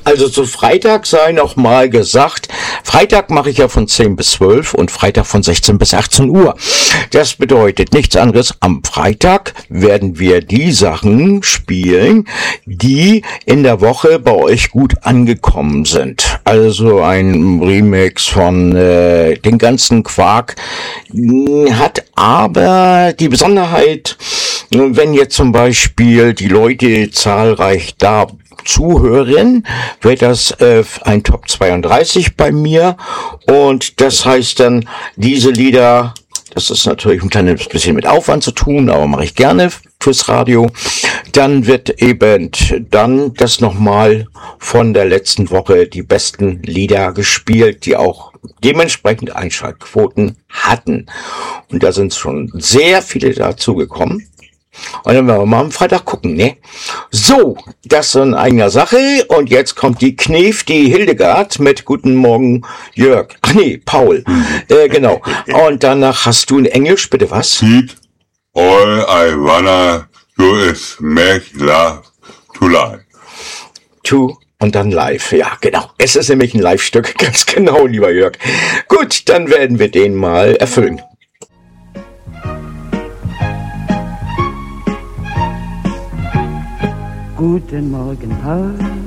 Also zu Freitag sei noch mal gesagt, Freitag mache ich ja von 10 bis 12 und Freitag von 16 bis 18 Uhr. Das bedeutet nichts anderes. Am Freitag werden wir die Sachen spielen, die in der Woche bei euch gut angekommen sind. Also ein Remix von den ganzen Quark hat aber die Besonderheit, wenn jetzt zum Beispiel die Leute zahlreich da zuhören, wird das ein Top 32 bei mir und das heißt dann, diese Lieder, das ist natürlich ein kleines bisschen mit Aufwand zu tun, aber mache ich gerne fürs Radio, dann wird eben dann das nochmal von der letzten Woche die besten Lieder gespielt, die auch dementsprechend Einschaltquoten hatten. Und da sind schon sehr viele dazugekommen. Und dann werden wir mal am Freitag gucken, ne? So, das in eigener Sache. Und jetzt kommt die Knef, die Hildegard mit Guten Morgen, Jörg. Ach nee, Paul. Genau. Und danach hast du in Englisch, bitte was? All I wanna do is make love to life. To und dann live. Ja, genau. Es ist nämlich ein Live-Stück. Ganz genau, lieber Jörg. Gut, dann werden wir den mal erfüllen. Guten Morgen, Paul.